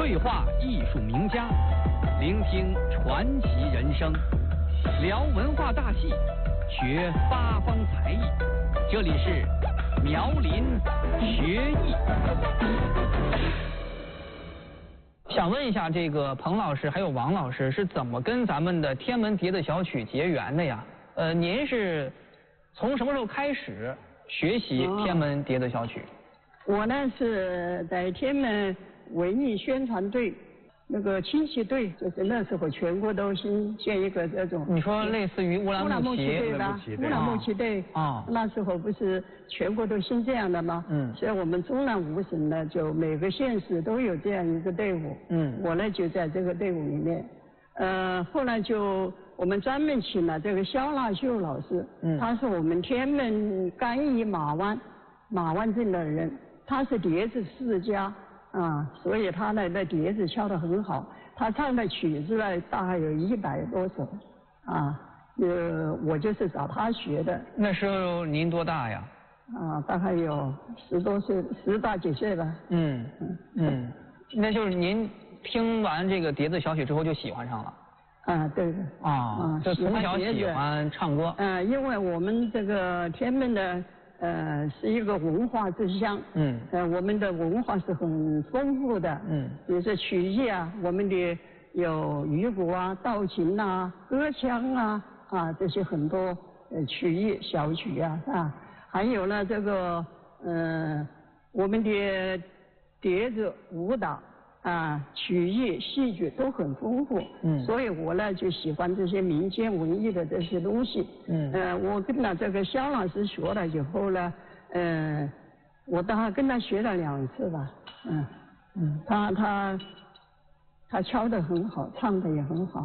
对话艺术名家，聆听传奇人生，聊文化大戏，学八方才艺。这里是苗林学艺。想问一下，这个彭老师还有王老师是怎么跟咱们的天门笛子小曲结缘的呀？您是从什么时候开始学习天门笛子小曲？ 我呢是在天门文艺宣传队那个清戏队，就是那时候全国都新建一个这种。 你说类似于乌兰牧骑队吧？乌兰牧骑队啊，那时候不是全国都新这样的吗？所以我们中南五省呢，就每个县市都有这样一个队伍。我呢就在这个队伍里面。后来就我们专门请了这个肖纳秀老师，他是我们天门甘邑马湾镇的人，他是笛子世家。所以他呢的笛子敲得很好，他唱的曲子呢大概有100多首，我就是找他学的。 那时候您多大呀？ 大概有10多岁，10大几岁吧。 那就是您听完这个笛子小曲之后就喜欢上了。对的。就从小喜欢唱歌。 因为我们这个天门的。是一个文化之乡。我们的文化是很丰富的。比如说曲艺啊，我们的有渔鼓啊、道琴啊、歌腔啊，这些很多曲艺小曲啊，还有呢这个我们的笛子、舞蹈曲艺、戏剧都很丰富。所以我呢就喜欢这些民间文艺的这些东西。我跟了这个肖老师学了以后呢，我大概跟他学了2次吧。他敲得很好，唱得也很好。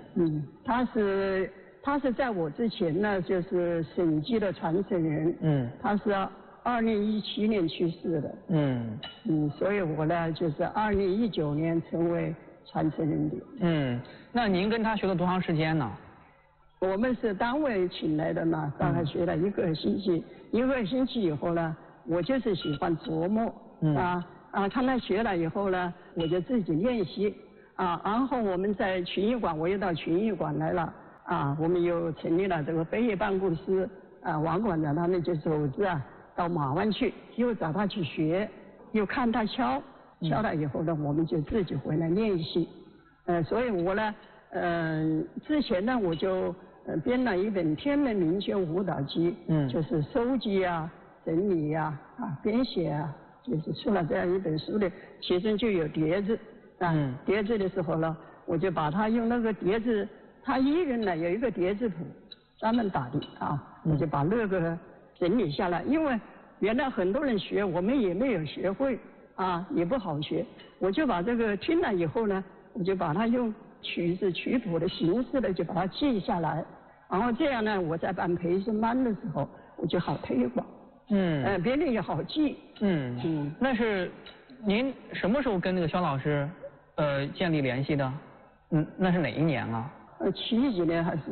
他是在我之前呢，就是审计的传承人。他是2017年去世的。所以我呢就是2019年成为传承人的。 那您跟他学了多长时间呢？ 我们是单位请来的嘛，大概学了1个星期。1个星期以后呢，我就是喜欢琢磨。看他学了以后呢，我就自己练习。然后我们在群艺馆，我又到群艺馆来了。我们又成立了这个非业办公室。王馆长他们就组织到马湾去，又找他去学，又看他敲了以后呢，我们就自己回来练习。所以我呢，之前呢我就编了一本《天门民间舞蹈集》，就是收集整理编写就是出了这样一本书的，其中就有碟子。碟子的时候呢，我就把它用那个碟子，他一人呢有一个碟子谱，专门打的我就把那个整理下来，因为原来很多人学，我们也没有学会也不好学，我就把这个听了以后呢，我就把它用曲子曲谱的形式呢，就把它记下来，然后这样呢，我在办培训班的时候，我就好推广，别人也好记。 那是您什么时候跟那个肖老师建立联系的？那是哪一年啊 ？70几年还是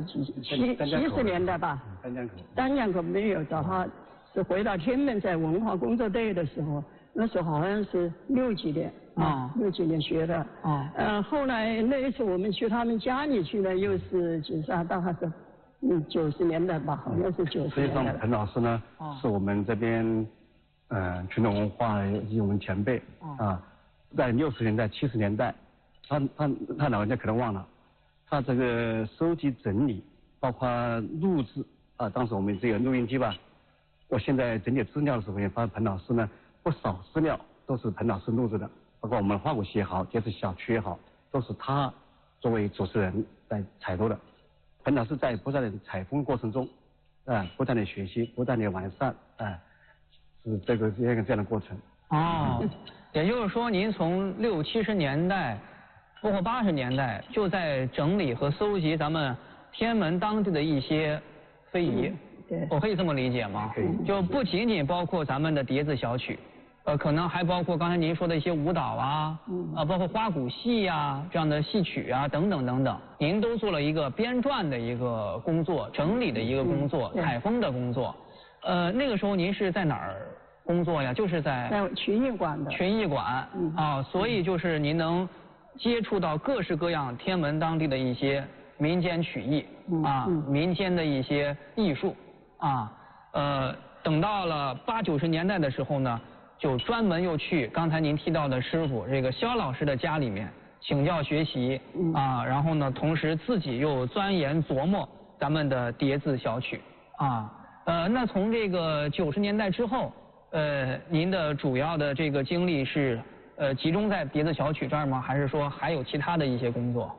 70年代吧？丹江口没有找他，是回到天门在文化工作队的时候，那时候好像是60几年，60几年学的。后来那一次我们去他们家里去呢，又是大概是90年代吧，好像是90年代。 实际上彭老师呢，是我们这边传统文化以我们前辈在60年代、70年代，他老人家可能忘了。他这个收集整理，包括录制当时我们这个录音机吧，我现在整理资料的时候也发现彭老师呢，不少资料都是彭老师录制的，包括我们花鼓戏也好，这次小曲也好，都是他作为主持人在采录的。彭老师在不断的采风过程中，不断的学习，不断的完善，是这样的过程。 也就是说，您从60、70年代。包括80年代就在整理和搜集咱们天门当地的一些非遗，我可以这么理解吗？可以。就不仅仅包括咱们的笛子小曲，可能还包括刚才您说的一些舞蹈包括花鼓戏这样的戏曲等等等等，您都做了一个编撰的一个工作，整理的一个工作，采风的工作。那个时候您是在哪儿工作呀？就是在群艺馆的。 群艺馆啊，所以就是您能接触到各式各样天安门当地的一些民间曲艺啊，民间的一些艺术啊，等到了80、90年代的时候呢，就专门又去刚才您提到的师傅这个肖老师的家里面请教学习啊，然后呢，同时自己又钻研琢磨咱们的叠字小曲啊，那从这个90年代之后，您的主要的这个精力是集中在叠字小曲这儿吗？还是说还有其他的一些工作？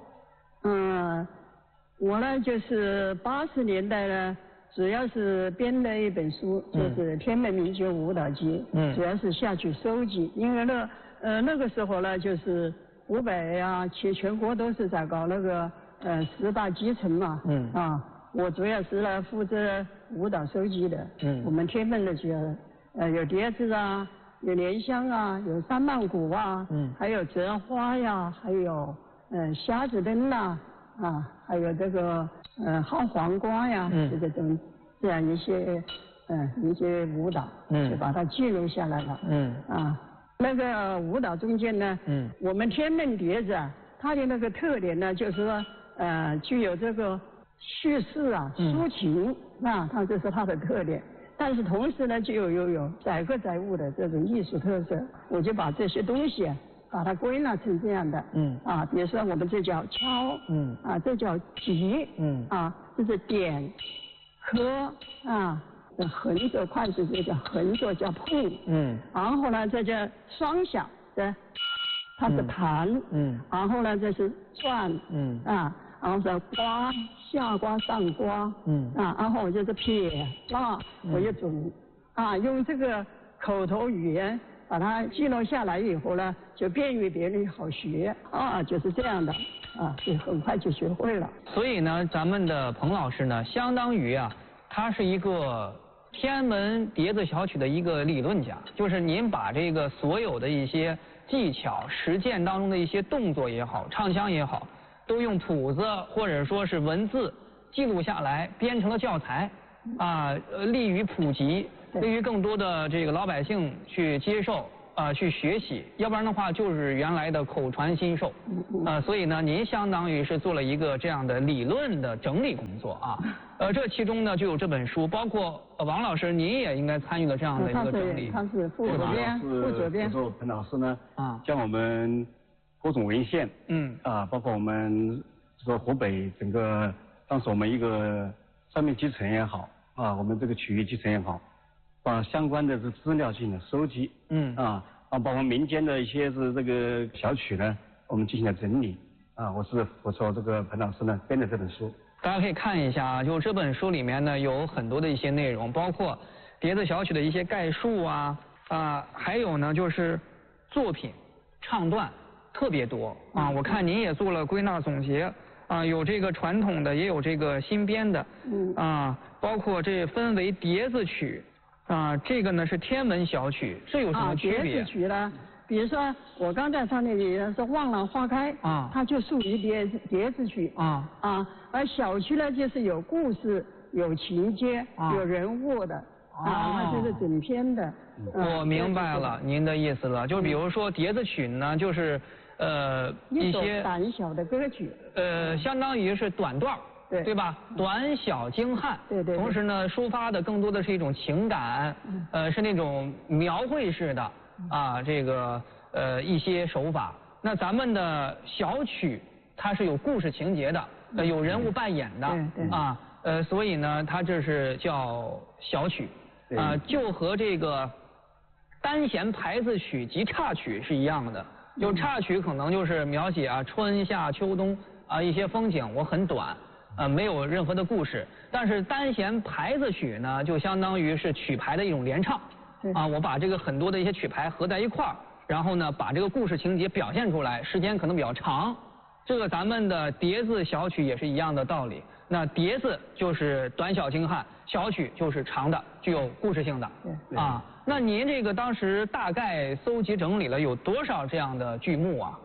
我呢就是80年代呢。主要是编了一本书，就是《天安门民族舞蹈集》，主要是下去收集，因为那个时候呢，就是湖北啊，全国都是在搞那个10大基层嘛，我主要是来负责舞蹈收集的，我们天安门的就有叠字啊，有莲香啊，有三曼鼓啊，还有折花呀，还有瞎子灯呐，还有这个薅黄瓜呀，这样一些舞蹈，就把它记录下来了。那个舞蹈中间呢，我们天安门叠子啊，它的那个特点呢，就是说具有这个叙事啊、抒情啊，它这是它的特点。但是同时呢，就有载歌载舞的这种艺术特色，我就把这些东西把它归纳成这样的，比如说我们这叫敲，这叫击，这是点、磕，横着筷子这叫横着叫碰，然后呢这叫双响，它是弹，然后呢这是转，然后是刮，下刮上刮，然后我就是撇，我就准，用这个口头语言把它记录下来以后呢，就便于别人好学就是这样的就很快就学会了。 所以呢，咱们的彭老师呢，相当于他是一个天安门叠字小曲的一个理论家，就是您把这个所有的一些技巧、实践当中的一些动作也好、唱腔也好，都用谱子或者说是文字记录下来，编成了教材利于普及。对于更多的这个老百姓去接受去学习，要不然的话就是原来的口传心授所以呢，您相当于是做了一个这样的理论的整理工作这其中呢就有这本书，包括王老师您也应该参与了这样的一个整理。 他是副主编， 彭老师呢将我们各种文献包括我们这个湖北整个当时我们一个上面基层也好我们这个曲艺基层也好。把相关的资料进行了收集，包括民间的一些是这个小曲呢，我们进行了整理，我是辅助这个彭老师呢编的这本书。 大家可以看一下就这本书里面呢有很多的一些内容，包括叠字小曲的一些概述还有呢就是作品唱段特别多我看您也做了归纳总结有这个传统的，也有这个新编的，包括这分为叠字曲。这个呢是天安门小曲，这有什么区别？ 叠字曲呢，比如说我刚才唱那里是《望朗花开》它就属于叠字曲而小曲呢就是有故事、有情节、有人物的它就是整篇的。 我明白了您的意思了，就比如说叠字曲呢，就是一些短小的歌曲， 相当于是短段。对吧？短小精悍， 对。 同时呢，抒发的更多的是一种情感，是那种描绘式的这个一些手法。那咱们的小曲，它是有故事情节的，有人物扮演的所以呢，它这是叫小曲就和这个单弦排字曲及插曲是一样的。就插曲可能就是描写春夏秋冬一些风景，我很短。没有任何的故事，但是单弦排字曲呢，就相当于是曲牌的一种联唱，我把这个很多的一些曲牌合在一块儿，然后呢，把这个故事情节表现出来，时间可能比较长。这个咱们的叠字小曲也是一样的道理。那叠字就是短小精悍，小曲就是长的，具有故事性的。那您这个当时大概搜集整理了有多少这样的剧目